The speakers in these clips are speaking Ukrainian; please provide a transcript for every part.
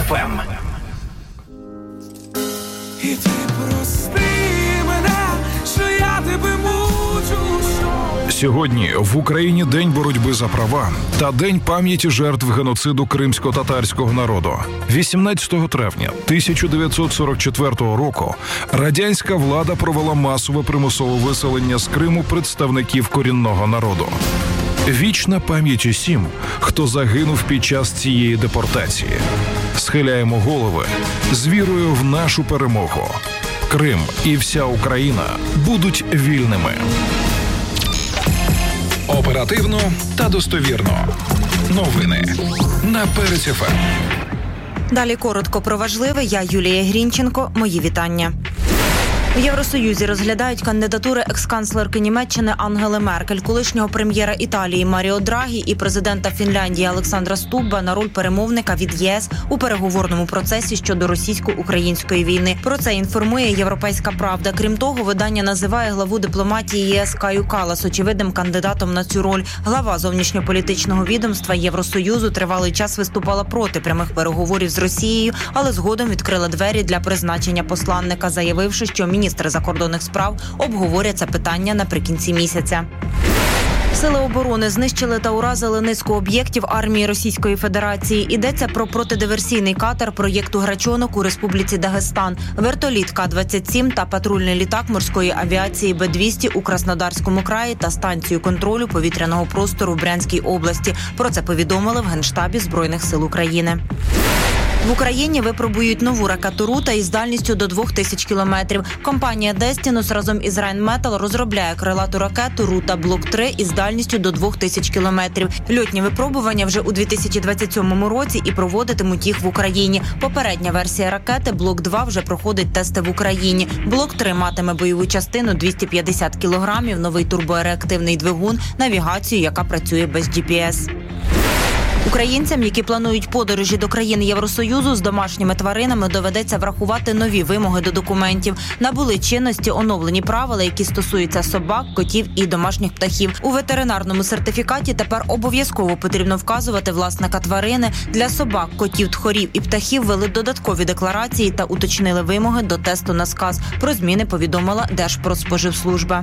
FM. І ти прости мене, що я тебе мучу. Сьогодні в Україні День боротьби за права та День пам'яті жертв геноциду кримсько-татарського народу. 18 травня 1944 року радянська влада провела масове примусове виселення з Криму представників корінного народу. Вічна пам'ять усім, хто загинув під час цієї депортації. Схиляємо голови з вірою в нашу перемогу. Крим і вся Україна будуть вільними. Оперативно та достовірно. Новини на Перець ФМ. Далі коротко про важливе. Я Юлія Грінченко. Мої вітання. В Євросоюзі розглядають кандидатури екс-канцлерки Німеччини Ангели Меркель, колишнього прем'єра Італії Маріо Драгі і президента Фінляндії Олександра Стубба на роль перемовника від ЄС у переговорному процесі щодо російсько-української війни. Про це інформує «Європейська правда». Крім того, видання називає главу дипломатії ЄС Каю Каллас очевидним кандидатом на цю роль. Глава зовнішньополітичного відомства Євросоюзу тривалий час виступала проти прямих переговорів з Росією, але згодом відкрила двері для призначення посланника, заявивши, що міністри закордонних справ обговорять це питання наприкінці місяця. Сили оборони знищили та уразили низку об'єктів армії Російської Федерації. Йдеться про протидиверсійний катер проєкту «Грачонок» у Республіці Дагестан, вертоліт К-27 та патрульний літак морської авіації Б-200 у Краснодарському краї та станцію контролю повітряного простору в Брянській області. Про це повідомили в Генштабі Збройних сил України. В Україні випробують нову ракету «Рута» із дальністю до 2000 кілометрів. Компанія «Дестінус» разом із «Райнметал» розробляє крилату ракету «Рута Блок-3» із дальністю до 2000 кілометрів. Льотні випробування вже у 2027 році і проводитимуть їх в Україні. Попередня версія ракети «Блок-2» вже проходить тести в Україні. «Блок-3» матиме бойову частину 250 кілограмів, новий турбореактивний двигун, навігацію, яка працює без GPS. Українцям, які планують подорожі до країн Євросоюзу з домашніми тваринами, доведеться врахувати нові вимоги до документів. Набули чинності оновлені правила, які стосуються собак, котів і домашніх птахів. У ветеринарному сертифікаті тепер обов'язково потрібно вказувати власника тварини. Для собак, котів, тхорів і птахів ввели додаткові декларації та уточнили вимоги до тесту на сказ. Про зміни повідомила Держпродспоживслужба.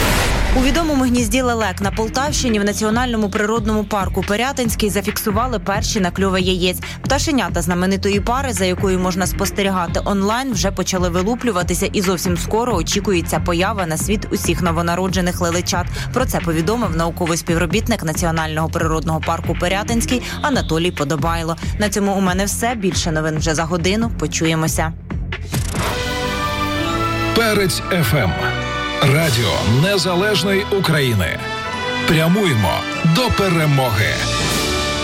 У відомому гнізді лелек на Полтавщині в Національному природному парку Пирятинський зафіксували перші накльови яєць. Пташенята знаменитої пари, за якою можна спостерігати онлайн, вже почали вилуплюватися і зовсім скоро очікується поява на світ усіх новонароджених лелечат. Про це повідомив науковий співробітник Національного природного парку Пирятинський Анатолій Подобайло. На цьому у мене все. Більше новин вже за годину. Почуємося. Перець ФМ. Радіо Незалежної України. Прямуємо до перемоги.